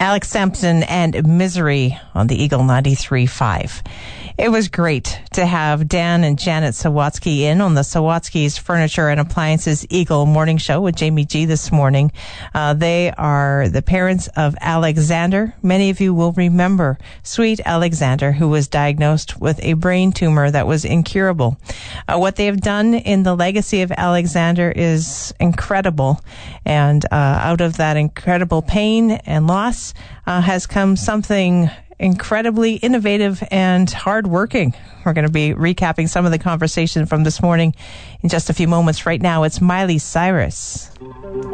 Alex Sampson and Misery on the Eagle 93.5. It was great to have Dan and Janet Sawatsky in on the Sawatsky's Furniture and Appliances Eagle Morning Show with Jamie G this morning. They are the parents of Alexander. Many of you will remember sweet Alexander, who was diagnosed with a brain tumor that was incurable. What they have done in the legacy of Alexander is incredible. And out of that incredible pain and loss has come something incredibly innovative and hardworking. We're going to be recapping some of the conversation from this morning in just a few moments. Right now, it's Miley Cyrus.